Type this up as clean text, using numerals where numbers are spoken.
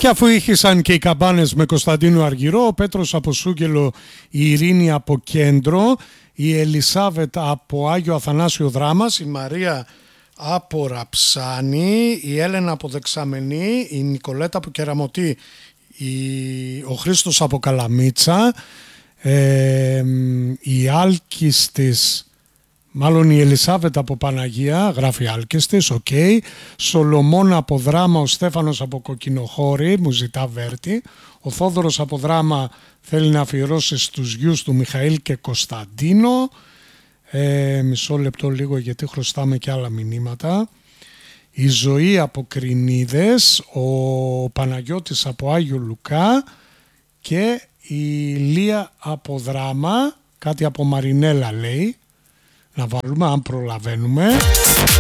Και αφού ήχησαν και οι καμπάνες με Κωνσταντίνο Αργυρό, ο Πέτρος από Σούγκελο, η Ειρήνη από Κέντρο, η Ελισάβετ από Άγιο Αθανάσιο Δράμας, η Μαρία από Ραψάνη, η Έλενα από Δεξαμενή, η Νικολέτα από Κεραμωτή, ο Χρήστος από Καλαμίτσα, η Άλκης της, μάλλον η Ελισάβετ από Παναγία, γράφει Άλκης της, οκ. Σολομώνα από Δράμα, ο Στέφανος από Κοκκινοχώρη, μου ζητά Βέρτη. Ο Θόδωρος από Δράμα θέλει να αφιερώσει στους γιους του Μιχαήλ και Κωνσταντίνο. Μισό λεπτό λίγο γιατί χρωστάμε και άλλα μηνύματα. Η Ζωή από Κρινίδες, ο Παναγιώτης από Άγιο Λουκά και η Λία από Δράμα, κάτι από Μαρινέλα λέει. Να βάλουμε αν προλαβαίνουμε.